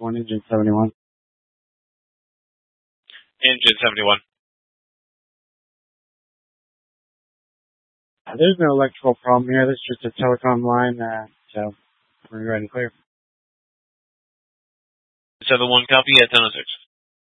1, engine 71. Engine 71. There's no electrical problem here. This is just a telecom line, so we're ready and clear. 71 copy at 1006.